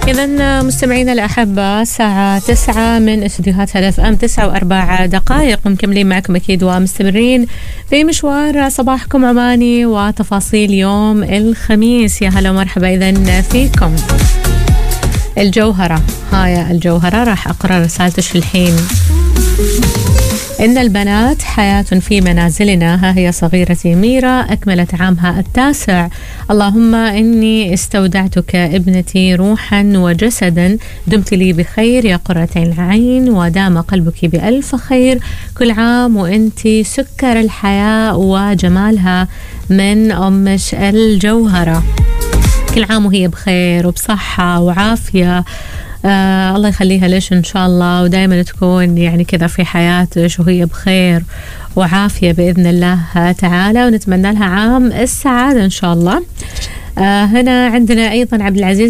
إذا مستمعينا الأحبة، الساعة 9 من استديوهات هدف أم 9:04 مكملين معكم أكيد ومستمرين في مشوار صباحكم عماني وتفاصيل يوم الخميس. يا هلا ومرحبا إذن فيكم. الجوهرة، هاي الجوهرة راح أقرأ رسالتش الحين. إن البنات حياة في منازلنا، ها هي صغيرتي ميرا أكملت عامها 9. اللهم إني استودعتك ابنتي روحا وجسدا، دمت لي بخير يا قرة العين ودام قلبك بألف خير. كل عام وإنتي سكر الحياة وجمالها، من أمش الجوهرة. كل عام وهي بخير وبصحة وعافية. الله يخليها ليش إن شاء الله، ودائما تكون يعني كذا في حياتش وهي بخير وعافية بإذن الله تعالى، ونتمنى لها عام السعادة إن شاء الله. هنا عندنا أيضا عبد العزيز